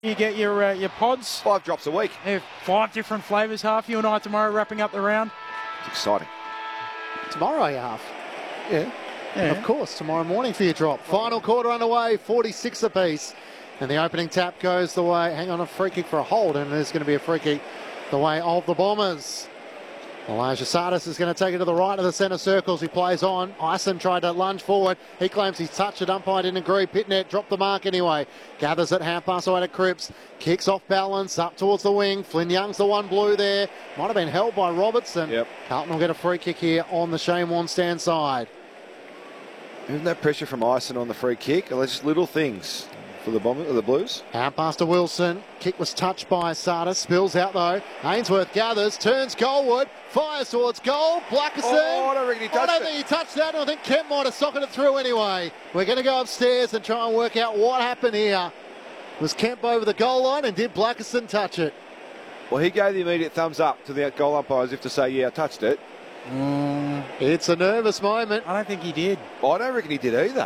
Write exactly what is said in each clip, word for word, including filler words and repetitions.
You get your uh, your pods. Five drops a week. Yeah, five different flavours. Half you and I tomorrow wrapping up the round. It's exciting. Tomorrow you have. Yeah. Yeah. Of course, tomorrow morning for your drop. Final quarter underway, forty-six apiece. And the opening tap goes the way, hang on, a free kick for a hold, and there's going to be a free kick the way of the Bombers. Elijah Sardis is going to take it to the right of the centre circles. He plays on. Ison tried to lunge forward. He claims he's touched it. Umpire didn't agree. Pitnet dropped the mark anyway. Gathers at half pass away to Cripps. Kicks off balance up towards the wing. Flynn Young's the one blue there. Might have been held by Robertson. Yep. Carlton will get a free kick here on the Shane Warnstand side. Isn't that pressure from Ison on the free kick? Or that's just little things for the Bombers or the Blues? Out past to Wilson. Kick was touched by Sardis. Spills out though. Ainsworth gathers. Turns goalward. Fires towards goal. Blackerson. Oh, I don't reckon he touched I don't it. think he touched that. I think Kemp might have socketed it through anyway. We're going to go upstairs and try and work out what happened here. Was Kemp over the goal line and did Blackerson touch it? Well, he gave the immediate thumbs up to the goal umpire as if to say, yeah, I touched it. Mm, It's a nervous moment. I don't think he did. I don't reckon he did either.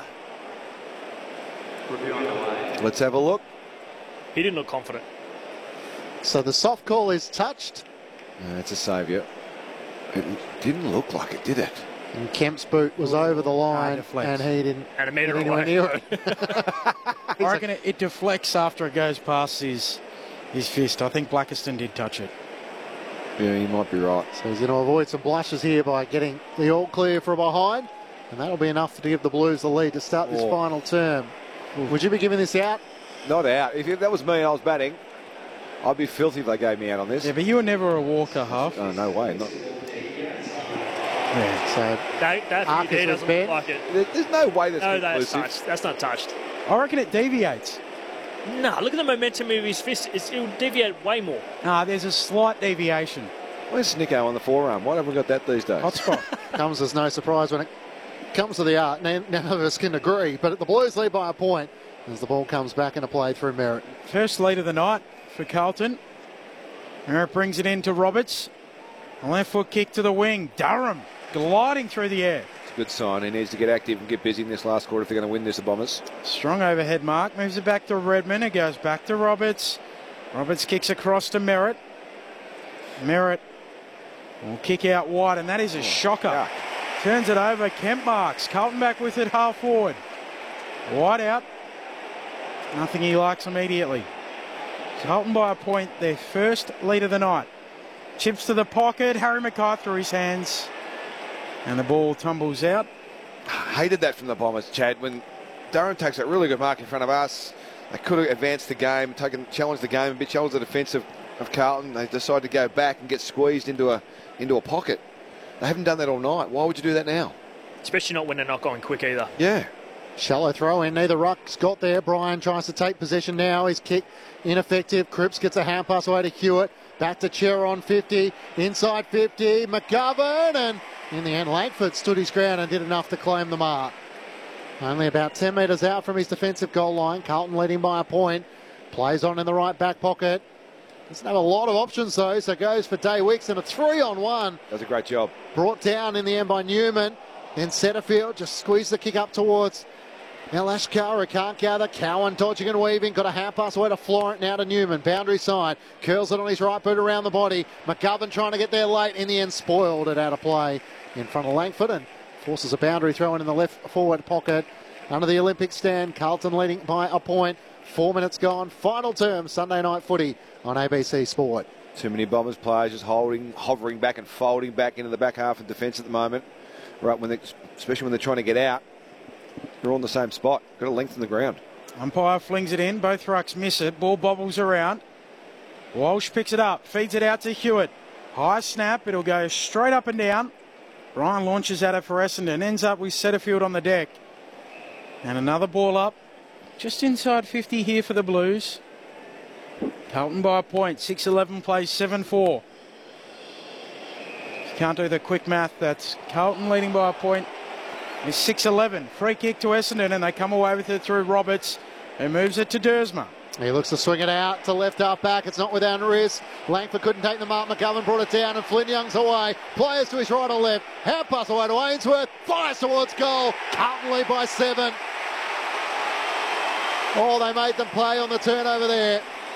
Let's have a look. He didn't look confident. So the soft call is touched. Uh, it's a saviour. It didn't look like it, did it? And Kemp's boot was over the line deflects. and he didn't And a metre get anywhere away. near it. I reckon it, it deflects after it goes past his his fist. I think Blackerston did touch it. Yeah, you might be right. So he's going to avoid some blushes here by getting the all clear from behind. And that'll be enough to give the Blues the lead to start this Oh. final term. Would you be giving this out? Not out. If that was me and I was batting, I'd be filthy if they gave me out on this. Yeah, but you were never a Walker half. Oh, no way. Not, Yeah. So That, that Arcus he was doesn't bad. look like it. there- there's no way that's No, that's conclusive. touched. That's not touched. I reckon it deviates. Nah, look at the momentum of his fist. It's, it'll deviate way more. Ah, there's a slight deviation. Where's Snicko on the forearm? Why haven't we got that these days? Hot spot. comes as no surprise when it comes to the art. None none of us can agree, but the Blues lead by a point as the ball comes back into play through Merritt. First lead of the night for Carlton. Merritt brings it in to Roberts. A left foot kick to the wing. Durham gliding through the air. It's a good sign. He needs to get active and get busy in this last quarter if they're going to win this, the Bombers. Strong overhead mark. Moves it back to Redmond. It goes back to Roberts. Roberts kicks across to Merritt. Merritt will kick out wide, and that is a shocker. Yeah. Turns it over. Kemp marks. Carlton back with it half forward. Wide out. Nothing he likes immediately. Carlton by a point. Their first lead of the night. Chips to the pocket. Harry Mackay through his hands. And the ball tumbles out. Hated that from the Bombers, Chad. When Durham takes that really good mark in front of us, they could have advanced the game, taken, challenged the game a bit, challenged the defence of, of Carlton. They decide to go back and get squeezed into a into a pocket. They haven't done that all night. Why would you do that now? Especially not when they're not going quick either. Yeah. Shallow throw in. Neither ruck's got there. Bryan tries to take possession now. His kick ineffective. Cripps gets a hand pass away to Hewitt. Back to Chera on fifty. Inside fifty. McGovern. And in the end, Langford stood his ground and did enough to claim the mark. Only about ten metres out from his defensive goal line. Carlton leading by a point. Plays on in the right back pocket. Doesn't have a lot of options though, so goes for Day Wicks and a three on one. Does a great job. Brought down in the end by Newman. Then Setterfield just squeezed the kick up towards Lashkar, who can't gather. Cowan dodging and weaving. Got a hand pass away to Florent, now to Newman. Boundary side. Curls it on his right boot around the body. McGovern trying to get there late. In the end, spoiled it out of play in front of Langford and forces a boundary throw in in the left forward pocket. Under the Olympic stand, Carlton leading by a point. Four minutes gone. Final term, Sunday night footy on A B C Sport. Too many Bombers players just holding, hovering back and folding back into the back half of defence at the moment. Right, when they, especially when they're trying to get out. They're all in the same spot. Got a length in the ground. Umpire flings it in. Both rucks miss it. Ball bobbles around. Walsh picks it up. Feeds it out to Hewitt. High snap. It'll go straight up and down. Bryan launches at it for Essendon. Ends up with Setterfield on the deck. And another ball up. Just inside fifty here for the Blues. Carlton by a point. six eleven plays seven four. If you can't do the quick math, that's Carlton leading by a point. It's six eleven. Free kick to Essendon and they come away with it through Roberts, who moves it to Dersma. He looks to swing it out to left half back. It's not without risk. Langford couldn't take the mark. McGovern brought it down and Flynn Young's away. Players to his right or left. Hand pass away to Ainsworth. Fires towards goal. Carlton lead by seven. Oh, they made them play on the turnover there.